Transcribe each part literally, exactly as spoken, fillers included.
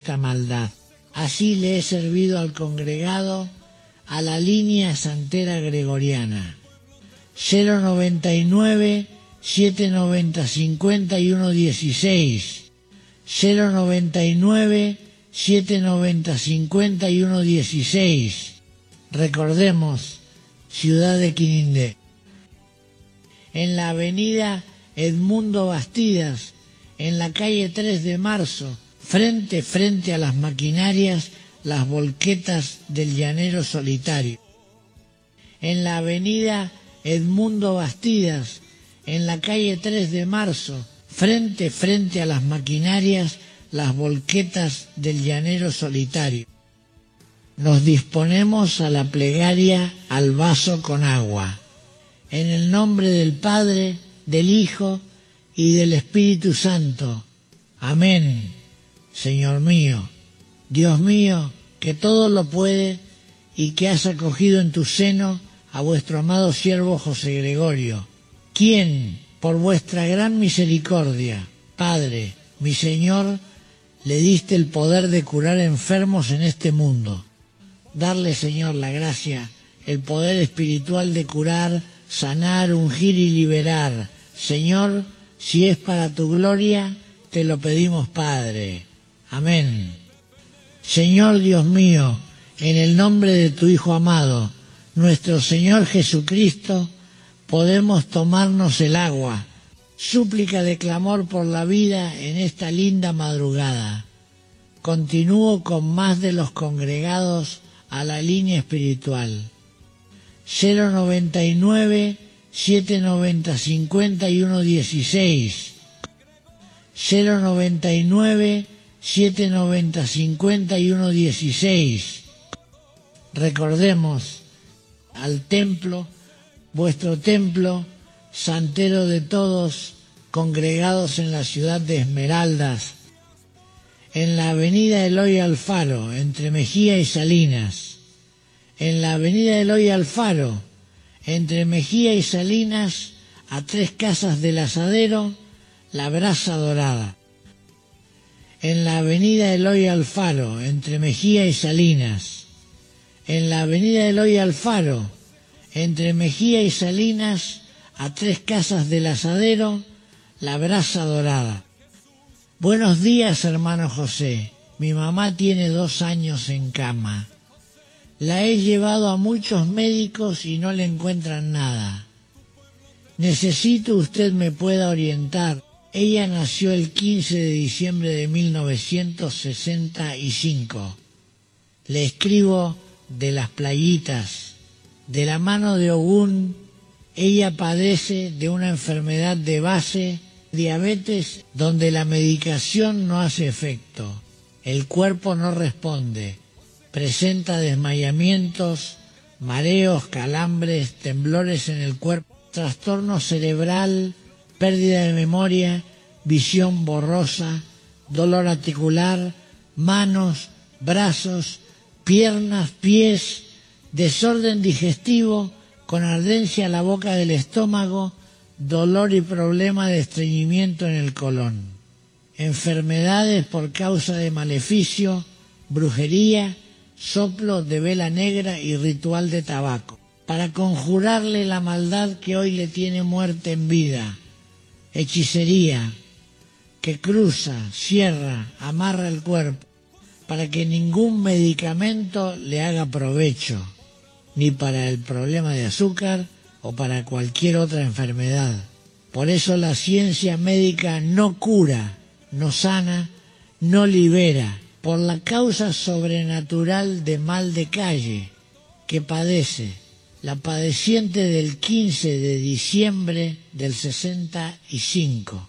esta maldad. Así le he servido al congregado a la línea santera gregoriana. cero noventa y nueve, siete noventa, cincuenta y uno dieciséis. cero noventa y nueve, siete noventa, cincuenta y uno dieciséis. Recordemos, ciudad de Quinindé. En la avenida Edmundo Bastidas, en la calle tres de marzo, frente frente a las maquinarias, las volquetas del llanero solitario. En la avenida Edmundo Bastidas, en la calle tres de marzo, frente frente a las maquinarias, las volquetas del llanero solitario. Nos disponemos a la plegaria al vaso con agua. En el nombre del Padre, del Hijo y del Espíritu Santo. Amén. Señor mío, Dios mío, que todo lo puede y que has acogido en tu seno a vuestro amado siervo José Gregorio, quien, por vuestra gran misericordia, Padre, mi Señor, le diste el poder de curar enfermos en este mundo. Darle, Señor, la gracia, el poder espiritual de curar, sanar, ungir y liberar. Señor, si es para tu gloria, te lo pedimos, Padre. Amén. Señor Dios mío, en el nombre de tu Hijo amado, nuestro Señor Jesucristo, podemos tomarnos el agua. Súplica de clamor por la vida en esta linda madrugada. Continúo con más de los congregados a la línea espiritual. cero noventa y nueve, siete noventa, cincuenta y uno dieciséis. cero noventa y nueve, siete noventa, cincuenta y uno dieciséis. Recordemos al templo, vuestro templo, santero de todos, congregados en la ciudad de Esmeraldas, en la avenida Eloy Alfaro, entre Mejía y Salinas. En la avenida Eloy Alfaro, entre Mejía y Salinas, a tres casas del asadero, la Brasa Dorada. En la avenida Eloy Alfaro, entre Mejía y Salinas. En la avenida Eloy Alfaro, entre Mejía y Salinas, a tres casas del asadero, la Brasa Dorada. Buenos días, hermano José. Mi mamá tiene dos años en cama. La he llevado a muchos médicos y no le encuentran nada. Necesito usted me pueda orientar. Ella nació el quince de diciembre de mil novecientos sesenta y cinco. Le escribo de Las Playitas. De la mano de Ogún, ella padece de una enfermedad de base, diabetes, donde la medicación no hace efecto. El cuerpo no responde. Presenta desmayamientos, mareos, calambres, temblores en el cuerpo, trastorno cerebral, pérdida de memoria, visión borrosa, dolor articular, manos, brazos, piernas, pies, desorden digestivo con ardencia en la boca del estómago, dolor y problema de estreñimiento en el colon. Enfermedades por causa de maleficio, brujería, soplo de vela negra y ritual de tabaco, para conjurarle la maldad que hoy le tiene muerte en vida. Hechicería, que cruza, cierra, amarra el cuerpo, para que ningún medicamento le haga provecho, ni para el problema de azúcar o para cualquier otra enfermedad. Por eso la ciencia médica no cura, no sana, no libera, por la causa sobrenatural de mal de calle que padece la padeciente del quince de diciembre del sesenta y cinco.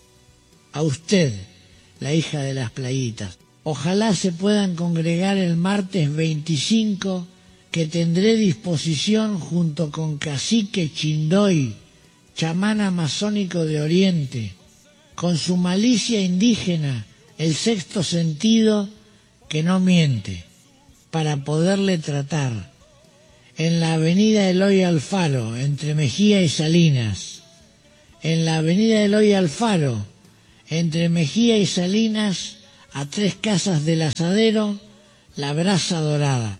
A usted, la hija de Las Playitas, ojalá se puedan congregar el martes veinticinco, que tendré disposición junto con Cacique Chindoy, chamán amazónico de Oriente, con su malicia indígena, el sexto sentido que no miente, para poderle tratar. En la avenida Eloy Alfaro, entre Mejía y Salinas. En la avenida Eloy Alfaro, entre Mejía y Salinas, a tres casas del Asadero, La Brasa Dorada.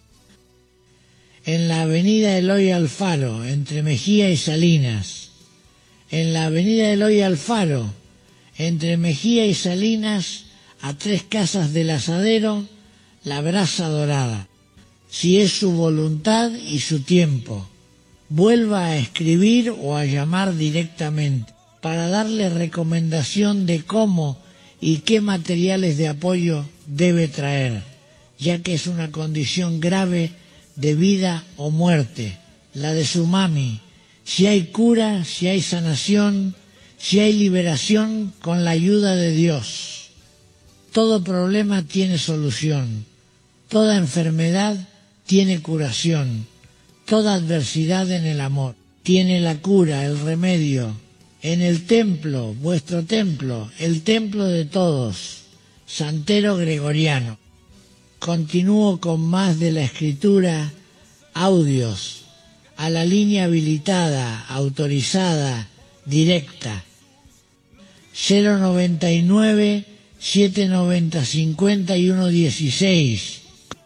En la avenida Eloy Alfaro, entre Mejía y Salinas. En la avenida Eloy Alfaro, entre Mejía y Salinas, a tres casas del Asadero, La Brasa Dorada. Si es su voluntad y su tiempo, vuelva a escribir o a llamar directamente para darle recomendación de cómo y qué materiales de apoyo debe traer, ya que es una condición grave de vida o muerte, la de su mami. Si hay cura, si hay sanación, si hay liberación con la ayuda de Dios. Todo problema tiene solución, toda enfermedad tiene curación, toda adversidad en el amor tiene la cura, el remedio. En el templo, vuestro templo, el templo de todos, Santero Gregoriano. Continúo con más de la escritura, audios, a la línea habilitada, autorizada, directa. cero noventa y nueve, setecientos noventa, cincuenta y uno dieciséis.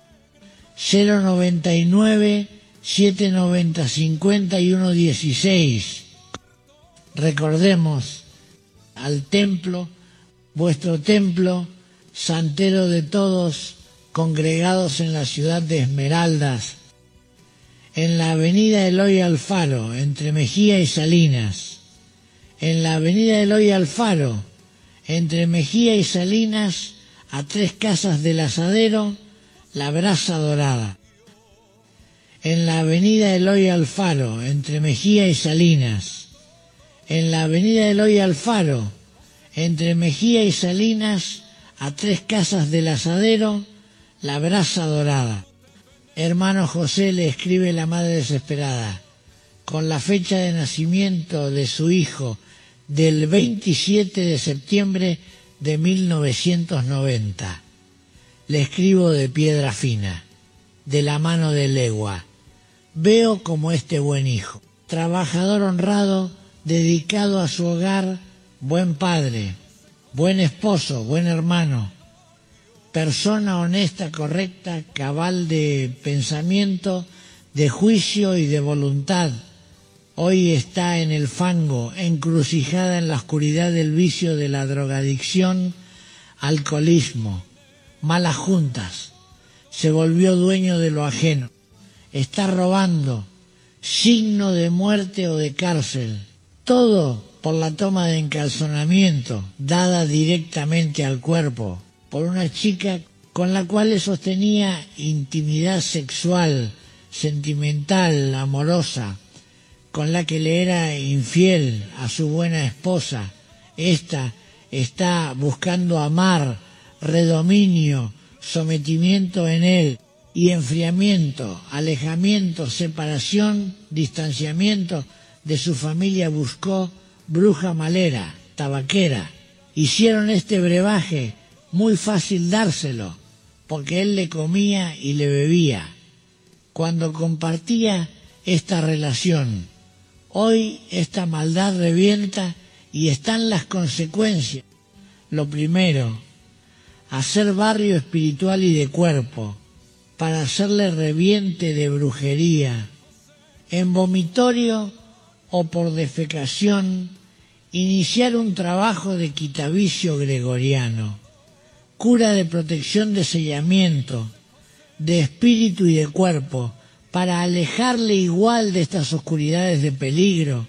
cero noventa y nueve, setecientos noventa, cincuenta y uno dieciséis. Recordemos, al templo, vuestro templo, santero de todos, congregados en la ciudad de Esmeraldas, en la avenida Eloy Alfaro, entre Mejía y Salinas. En la avenida Eloy Alfaro, entre Mejía y Salinas, a tres casas del Asadero, La Brasa Dorada. En la avenida Eloy Alfaro, entre Mejía y Salinas. En la avenida Eloy Alfaro, entre Mejía y Salinas, a tres casas del Asadero, La Brasa Dorada. Hermano José, le escribe la madre desesperada, con la fecha de nacimiento de su hijo, del veintisiete de septiembre de mil novecientos noventa. Le escribo de piedra fina, de la mano de legua. Veo como este buen hijo, trabajador honrado, dedicado a su hogar, buen padre, buen esposo, buen hermano, persona honesta, correcta, cabal de pensamiento, de juicio y de voluntad. Hoy está en el fango, encrucijada en la oscuridad del vicio de la drogadicción, alcoholismo, malas juntas. Se volvió dueño de lo ajeno. Está robando, signo de muerte o de cárcel. Todo por la toma de encalzonamiento dada directamente al cuerpo por una chica con la cual le sostenía intimidad sexual, sentimental, amorosa, con la que le era infiel a su buena esposa. Esta está buscando amar, redominio, sometimiento en él y enfriamiento, alejamiento, separación, distanciamiento de su familia. Buscó bruja malera, tabaquera. Hicieron este brebaje muy fácil dárselo, porque él le comía y le bebía. Cuando compartía esta relación, hoy esta maldad revienta y están las consecuencias. Lo primero, hacer barrio espiritual y de cuerpo, para hacerle reviente de brujería, en vomitorio o por defecación, iniciar un trabajo de quitavicio gregoriano, cura de protección de sellamiento, de espíritu y de cuerpo, para alejarle igual de estas oscuridades de peligro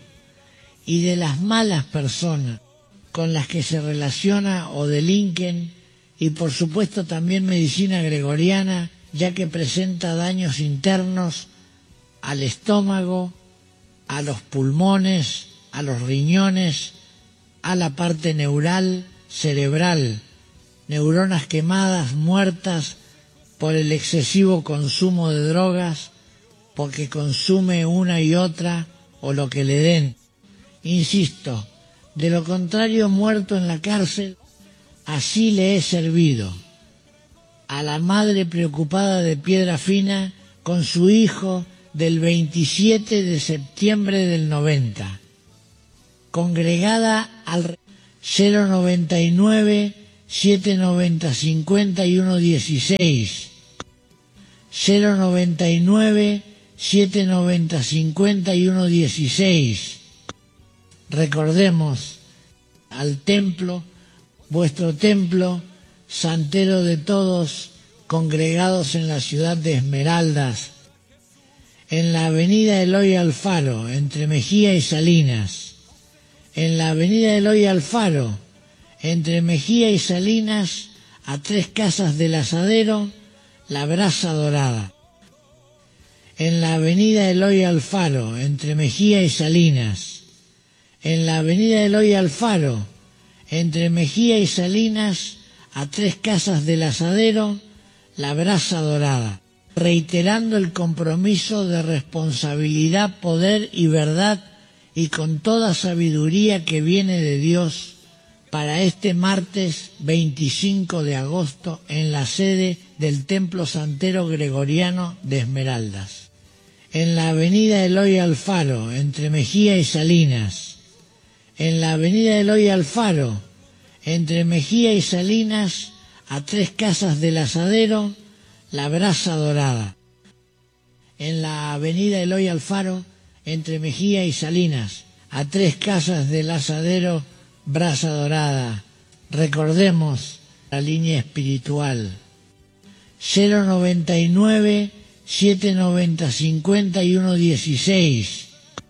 y de las malas personas con las que se relaciona o delinquen, y por supuesto también medicina gregoriana, ya que presenta daños internos al estómago, a los pulmones, a los riñones, a la parte neural, cerebral, neuronas quemadas, muertas por el excesivo consumo de drogas, porque consume una y otra o lo que le den. Insisto, de lo contrario muerto en la cárcel. Así le he servido a la madre preocupada de piedra fina con su hijo del veintisiete de septiembre del noventa, congregada al cero noventa y nueve, siete noventa cincuenta y uno dieciséis, cero noventa y nueve siete noventa cincuenta y uno dieciséis. Recordemos al templo, vuestro templo, santero de todos, congregados en la ciudad de Esmeraldas, en la avenida Eloy Alfaro, entre Mejía y Salinas, en la avenida Eloy Alfaro, entre Mejía y Salinas, a tres casas del Asadero, la Brasa Dorada. En la avenida Eloy Alfaro, entre Mejía y Salinas, en la avenida Eloy Alfaro, entre Mejía y Salinas, a tres casas del Asadero, la Brasa Dorada, reiterando el compromiso de responsabilidad, poder y verdad, y con toda sabiduría que viene de Dios, para este martes veinticinco de agosto en la sede del Templo Santero Gregoriano de Esmeraldas, en la avenida Eloy Alfaro, entre Mejía y Salinas, en la avenida Eloy Alfaro, entre Mejía y Salinas, a tres casas del Asadero, la Brasa Dorada. En la avenida Eloy Alfaro, entre Mejía y Salinas, a tres casas del Asadero, Brasa Dorada. Recordemos la línea espiritual. cero noventa y nueve siete noventa cincuenta y uno dieciséis,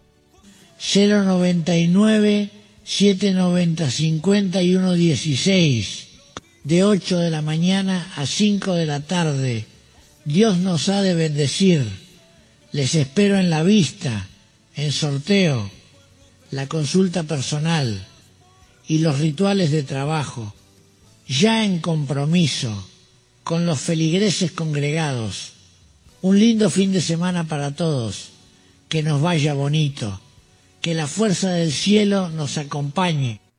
cero noventa y nueve siete noventa cincuenta y uno dieciséis, de ocho de la mañana a cinco de la tarde. Dios nos ha de bendecir. Les espero en la vista, en sorteo, la consulta personal y los rituales de trabajo, ya en compromiso con los feligreses congregados. Un lindo fin de semana para todos, que nos vaya bonito, que la fuerza del cielo nos acompañe.